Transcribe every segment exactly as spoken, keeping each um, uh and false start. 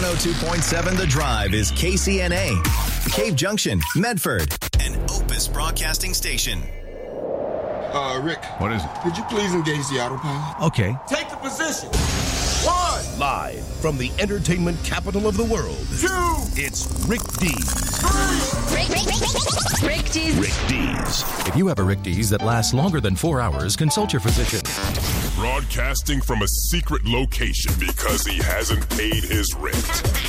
oh two point seven The Drive is K C N A, Cave Junction, Medford, an Opus Broadcasting Station. Uh, Rick. What is it? Could you please engage the autopilot? Okay. Take the position. One. Live from the entertainment capital of the world. Two. It's Rick Dees. Three. Rick, Rick, Rick, Rick, Rick Dees. Rick Dees. If you have a Rick Dees that lasts longer than four hours, consult your physician. Broadcasting from a secret location because he hasn't paid his rent.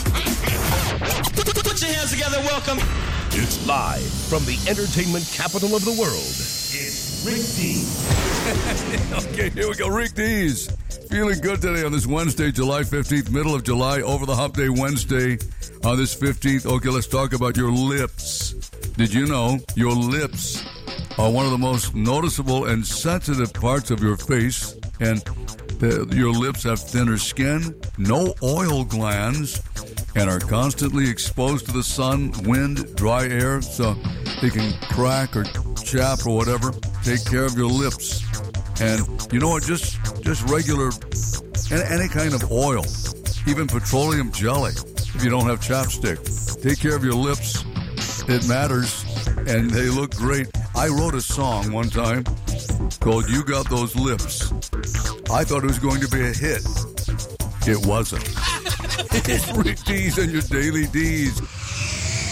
Put your hands together, welcome. It's live from the entertainment capital of the world. It's Rick Dees. Okay, here we go. Rick Dees. Feeling good today on this Wednesday, July fifteenth, middle of July, over the hump day Wednesday on this fifteenth. Okay, let's talk about your lips. Did you know your lips are one of the most noticeable and sensitive parts of your face? And the, your lips have thinner skin, no oil glands, and are constantly exposed to the sun, wind, dry air, so they can crack or chap or whatever. Take care of your lips. And you know what, just just regular, any kind of oil, even petroleum jelly, if you don't have chapstick. Take care of your lips. It matters, and they look great. I wrote a song one time called You Got Those Lips. I thought it was going to be a hit. It wasn't. It's Rick Dees and your Daily Dees.